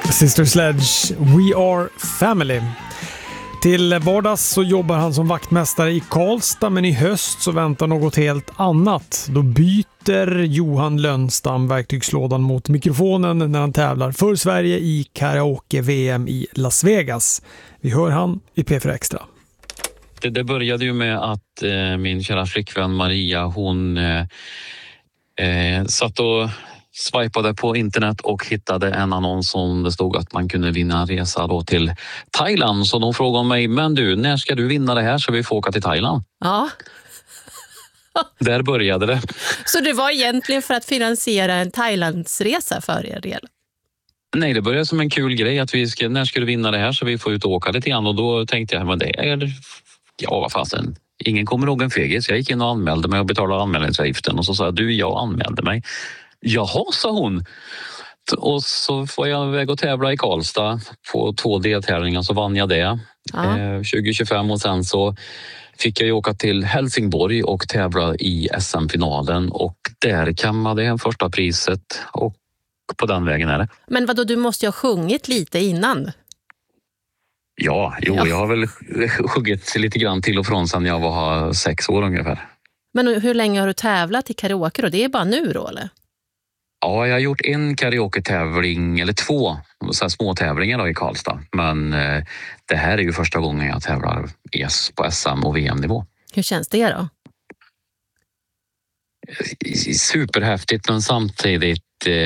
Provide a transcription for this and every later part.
Sister Sledge, We Are Family. Till vardags så jobbar han som vaktmästare i Karlstad, men i höst så väntar något helt annat. Då byter Johan Lönnstam verktygslådan mot mikrofonen när han tävlar för Sverige i karaoke-VM i Las Vegas. Vi hör han i P4 Extra. Det började ju med att min kära flickvän Maria, hon satt och swipade på internet och hittade en annons som det stod att man kunde vinna en resa då till Thailand. Så de frågade mig, men du, när ska du vinna det här så vi får åka till Thailand? Ja. Där började det. Så det var egentligen för att finansiera en Thailandsresa för er del? Nej, det började som en kul grej att när ska du vinna det här så vi får ut och åka lite grann. Och då tänkte jag, men det är, ja vad fasen, ingen kommer ihåg en fegis. Jag gick in och anmälde mig och betalade anmälningsavgiften och så sa jag, du, jag anmälde mig. Jaha, sa hon. Och så var jag iväg och tävla i Karlstad på 2 deltävlingar, så vann jag det 2025 och sen så fick jag ju åka till Helsingborg och tävla i SM-finalen och där kammade jag första priset och på den vägen är det. Men vadå, du måste ju ha sjungit lite innan? Ja, jag har väl sjungit lite grann till och från sedan jag var 6 år ungefär. Men hur länge har du tävlat i karaoke då? Det är bara nu då eller? Ja, jag har gjort en karaoke-tävling eller 2 så här små tävlingar då i Karlstad. Men det här är ju första gången jag tävlar på SM- och VM-nivå. Hur känns det då? Superhäftigt men samtidigt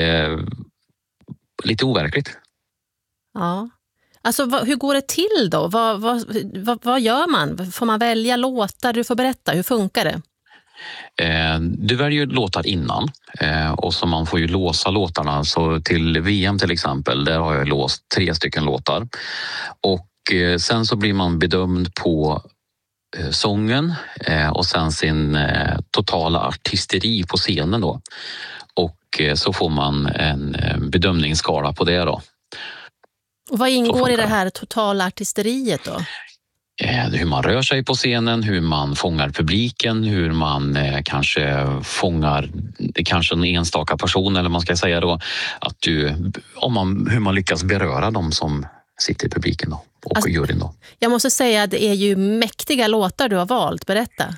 lite overkligt. Ja. Alltså hur går det till då? Vad gör man? Får man välja låtar? Du får berätta, hur funkar det? Du väljer ju låtar innan och så man får ju låsa låtarna. Så till VM till exempel, där har jag låst 3 stycken låtar. Och sen så blir man bedömd på sången och sen sin totala artisteri på scenen då. Och så får man en bedömningsskala på det då. Och vad ingår i det här totala artisteriet då? Hur man rör sig på scenen, hur man fångar publiken, hur man kanske fångar kanske en enstaka person eller man ska säga då att hur man lyckas beröra dem som sitter i publiken då och alltså, juryn då. Jag måste säga att det är ju mäktiga låtar du har valt, berätta.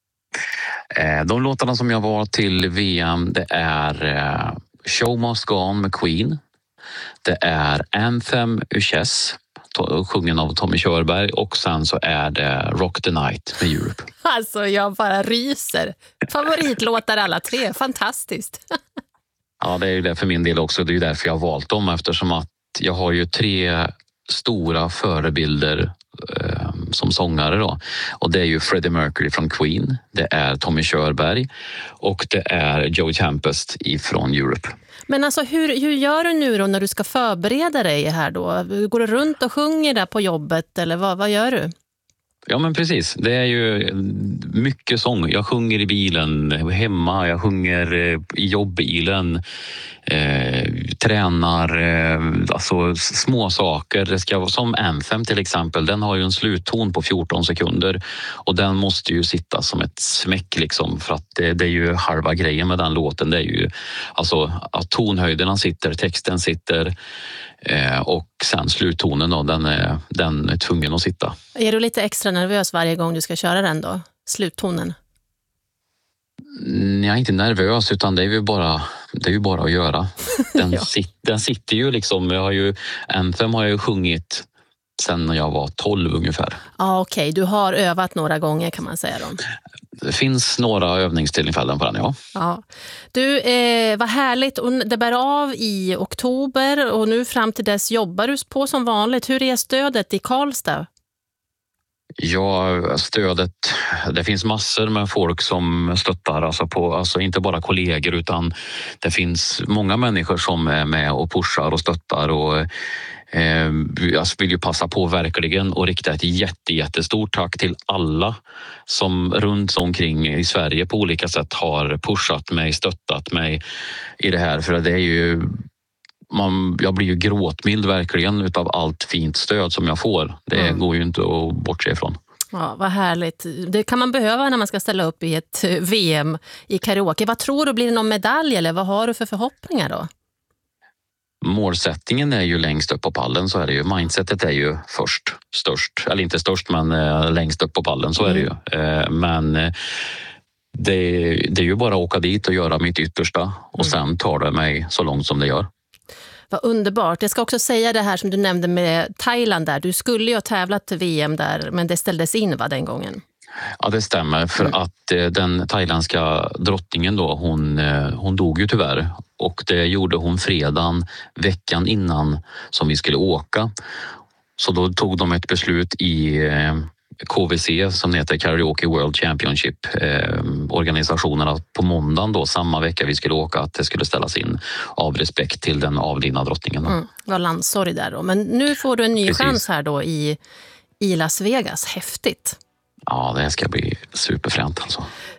De låtarna som jag var till VM, det är Show Must Go On med Queen. Det är Anthem Uchess, sjungen av Tommy Körberg, och sen så är det Rock the Night med Europe. Alltså jag bara ryser. Favoritlåtar alla 3, fantastiskt. Ja, det är ju det för min del också. Det är ju därför jag har valt dem, eftersom att jag har ju 3 stora förebilder som sångare då. Och det är ju Freddie Mercury från Queen, det är Tommy Körberg och det är Joey Tempest ifrån Europe. Men alltså hur gör du nu då när du ska förbereda dig här då? Går du runt och sjunger där på jobbet eller vad gör du? Ja men precis, det är ju mycket sång. Jag sjunger i bilen hemma, jag sjunger i jobbbilen, tränar, alltså små saker. Det ska vara som Anthem till exempel, den har ju en slutton på 14 sekunder och den måste ju sitta som ett smäck liksom, för att det är ju halva grejen med den låten. Det är ju alltså att tonhöjderna sitter, texten sitter och sen sluttonen då, den är tvungen att sitta. Är du lite extra nervös varje gång du ska köra den då? Sluttonen? Jag är inte nervös utan det är ju bara att göra. Den sitter ju liksom, Anthem har jag ju sjungit sen när jag var 12 ungefär. Ja, okej. Du har övat några gånger kan man säga då. Det finns några övningstillfällen på den, ja. Ja. Du, vad härligt. Och det bär av i oktober och nu fram till dess jobbar du på som vanligt. Hur är stödet i Karlstad? Ja, stödet, det finns massor med folk som stöttar, alltså inte bara kollegor utan det finns många människor som är med och pushar och stöttar och jag vill ju passa på verkligen och rikta ett jättestort tack till alla som runt omkring i Sverige på olika sätt har pushat mig, stöttat mig i det här, för det är ju jag blir ju gråtmild verkligen utav allt fint stöd som jag får. Det går ju inte att bortse ifrån. Ja, vad härligt. Det kan man behöva när man ska ställa upp i ett VM i karaoke. Vad tror du, blir det någon medalj eller vad har du för förhoppningar då? målsättningen är ju längst upp på pallen, så är det ju. Mindsetet är ju störst. Eller inte störst, men längst upp på pallen, så är det ju. Men det är ju bara att åka dit och göra mitt yttersta och sen tar det mig så långt som det gör. Vad underbart. Jag ska också säga det här som du nämnde med Thailand där. Du skulle ju ha tävlat till VM där, men det ställdes in den gången. Ja, det stämmer, för att den thailändska drottningen då, hon dog ju tyvärr, och det gjorde hon fredagen veckan innan som vi skulle åka. Så då tog de ett beslut i KVC, som heter Karaoke World Championship, organisationerna på måndagen då, samma vecka vi skulle åka, att det skulle ställas in av respekt till den avlidna drottningen. Det var landssorg där då. Men nu får du en ny chans här då i Las Vegas. Häftigt. Ja, det ska bli superfränt alltså.